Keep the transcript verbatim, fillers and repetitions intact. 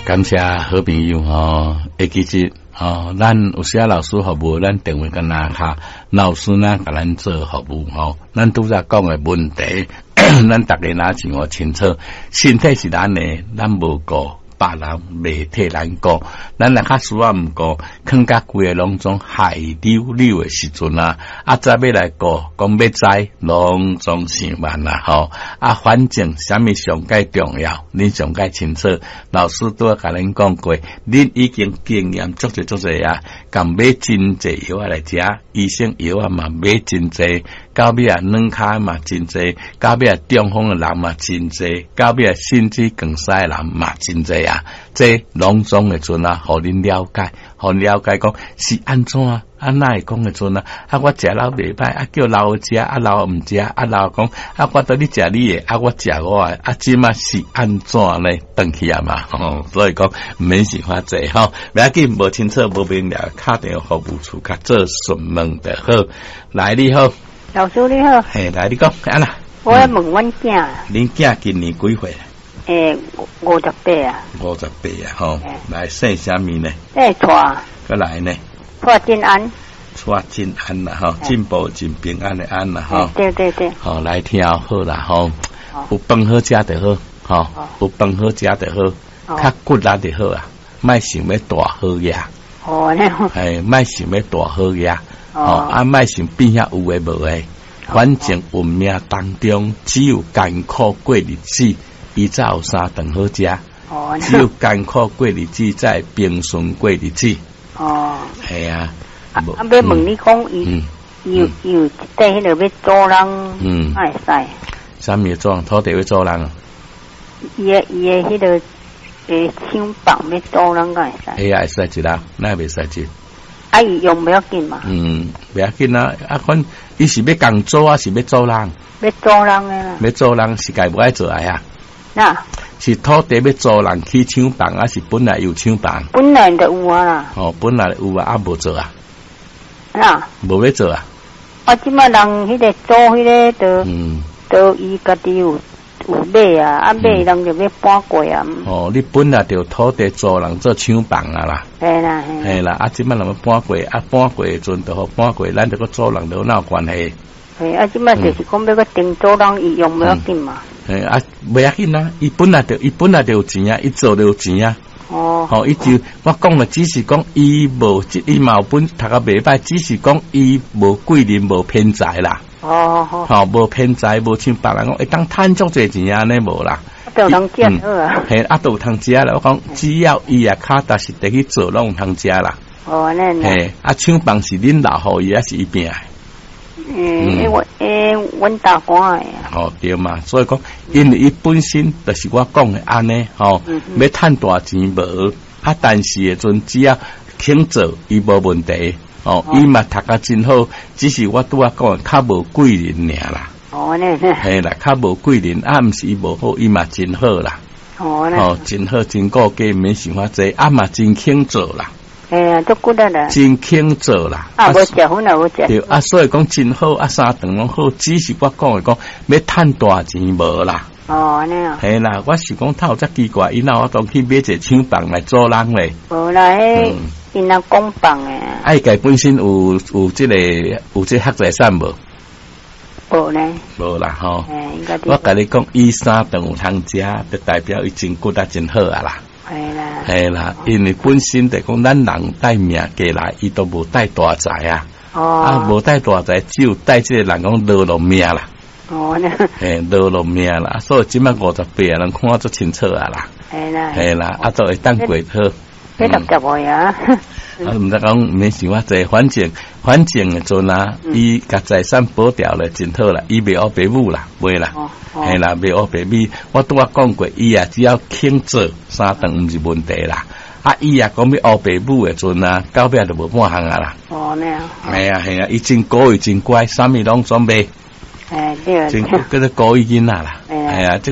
感谢好朋友吼，会记住吼，咱有些老师服务，咱电话跟拿下，老师呢甲咱做服务吼，咱拄则讲的问题，咱大家拿清我清楚，身体是咱的，咱无顾。别人未替咱顾，咱若较输啊毋顾，囥甲规个拢总害溜溜的时阵啊，啊再要来顾，讲要知，拢总想慢啦吼。啊，反正啥物上介重要，恁上介清楚。老师都甲恁讲过，恁已经经验足侪足侪啊，敢买真济药啊来食，医生药啊嘛买真济。到尾啊，软骹嘛真济；到尾啊，中风的人嘛真济；到尾啊，心肌梗塞的人嘛真济啊！这拢总的阵啊，互恁了解，互了解讲是安怎啊？啊，哪会讲的阵啊？啊，我食老袂歹，啊叫老食，啊老毋食，啊老讲啊，我到你食你的，啊我食我的，啊即嘛是安怎呢？转去啊嘛，吼，所以讲免想法济吼，不要紧，无清楚无明了，敲电话服务处甲做询问就好。来，你好。 老师你好， 嘿，来你讲，安啦？ 我要问阮囝， 恁囝今年几岁？ 诶，五十八啊。 五十八啊，吼，来姓啥物呢？ 诶，带。 再来呢？ 带真安。 带真安啦，吼，进步真平安的安啦，吼。 对对对。 好，来听好啦，吼，有饭好食就好，吼，有饭好食就好，较骨力就好啊，莫想要大好呀。 哦，那好。 哎，莫想要大好呀。哦，啊，莫想变遐有诶无诶，反正运命当中只有艰苦过日子，伊才有三顿好食。哦，只有艰苦过日子，才平顺过日子。哦，系啊。啊， 啊，要问你讲，伊有有一块迄个要做人，嗯，会使。 啥物做人？土地要做人啊？ 伊诶伊诶迄个诶厂房要做人，会使。 哎呀，会使一啦，那袂使一。 啊，伊用不要紧嘛？ 嗯，不要紧啊！啊，款伊是要工作啊，是要做人？ 要做人诶啦。 要做人是家不爱做哎啊？ 那是土地要做人去厂房啊？是本来有厂房？ 本来就有啊啦。 哦，本来有啊，啊无做啊？ 那无要做啊？ 啊，即摆人迄个做迄个都，嗯，都伊家己有。有买啊，啊买人就要搬过啊。 哦，你本来就土地租人做厂房啊啦。 系啦， 系啦，啊，即摆人要搬过，啊搬过的阵就好搬过，咱就个租人就哪有关系？ 系啊，即摆就是讲要个定租人，伊用不要紧嘛。 系啊，不要紧啊，伊本来就伊本来就有钱啊，伊做就有钱啊。哦。好，伊就我讲的只是讲伊无，伊嘛有本读个袂歹，只是讲伊无贵人无偏财啦。哦，好，好，无偏财，无像别人讲会当趁足侪钱安尼无啦。 都通食好啊。 嘿，啊，都有通食啦。我讲只要伊啊卡踏实地去做，拢有通食啦。 哦，那那。 嘿，啊，厂房是恁老互伊，还是伊拼的？ 嗯，我诶，阮大官诶。 哦，对嘛，所以讲，因为伊本身就是我讲的安尼，吼，要趁大钱无，啊，但是诶阵只要肯做，伊无问题。哦，伊嘛读甲真好，只是我拄啊讲较无贵人尔啦。哦，那那系啦，较无贵人，啊，毋是伊无好，伊嘛真好啦。哦，哦，真好，真顾家，免想法济，啊嘛真肯做啦。 哎呀，都good啦。真肯做啦。 啊，无食薰啊，无食。 对，啊，所以讲真好，啊，三顿拢好，只是我讲的讲要趁大钱无啦。哦，那样。系啦，我是讲透则奇怪，伊那我当去买一个厂房来做人咧。 无啦，迄因那公房诶。 啊，伊家本身有有即个有即黑财产无？ 无呢。无啦吼。我甲你讲，伊三顿有通食，就代表伊真骨力真好啊啦。系啦。系啦，因为本身就讲咱人带命过来，伊都无带大财啊。哦。啊，无带大财，只有带即个人讲落落命啦。哦，呢，嘿，落落命啦，所以即摆五十八人看足清楚啊啦，系啦，系啦，啊都会当过好， 迄六十岁啊， 啊毋得讲免想法济，反正反正诶阵啊，伊甲财产保掉了真好啦，伊袂学爸母啦，袂啦，系啦，袂学爸母，我拄啊讲过，伊啊只要肯做三顿毋是问题啦，啊伊啊讲要学爸母诶阵啊，到尾就无半项啊啦，哦，那样，系啊系啊，伊真高伊真乖，啥物拢准备。哎，对，真叫做高一囡仔啦，哎呀，